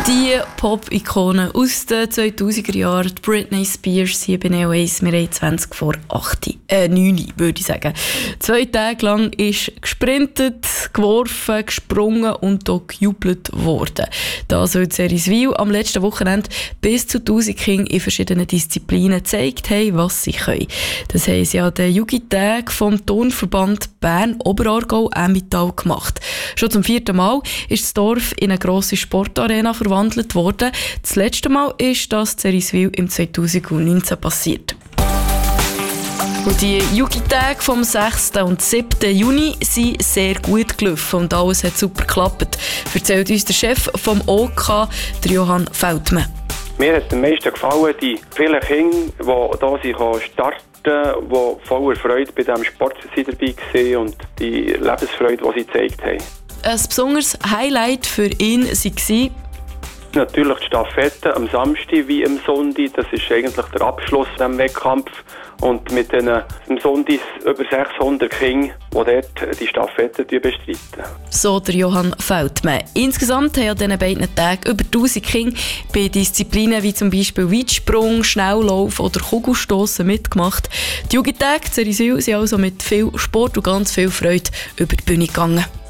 Die Pop-Ikone aus den 2000er Jahren, Britney Spears, hier bei Neo 1, wir haben 20 vor 9, würde ich sagen. 2 Tage lang ist gesprintet, geworfen, gesprungen und auch gejubelt worden. Das, weil Seriswil am letzten Wochenende bis zu 1000 Kinder in verschiedenen Disziplinen gezeigt haben, was sie können. Das haben sie an den Jugendtagen vom Turnverband Bern-Oberaargau Emmental gemacht. Schon zum 4. Mal ist das Dorf in eine grosse Sportarena verwandelt worden. Das letzte Mal ist das in Seriswil im 2019 passiert. Und die Jugendtage vom 6. und 7. Juni sind sehr gut gelaufen und alles hat super geklappt, erzählt uns der Chef vom OK, der Johann Feldmann. Mir hat es am meisten gefallen, die vielen Kinder, die hier starten, die voller Freude bei diesem Sport dabei waren und die Lebensfreude, die sie gezeigt haben. Ein besonderes Highlight für ihn war natürlich die Staffette am Samstag wie am Sonntag. Das ist eigentlich der Abschluss dieses Wettkampf. Und mit den am Sonntag über 600 Kindern, die dort die Staffette bestreiten. So der Johann Feldmann. Insgesamt haben an diesen beiden Tagen über 1000 Kinder bei Disziplinen wie zum Beispiel Weitsprung, Schnelllauf oder Kugelstossen mitgemacht. Die Jugendtage in Seriswil sind also mit viel Sport und ganz viel Freude über die Bühne gegangen.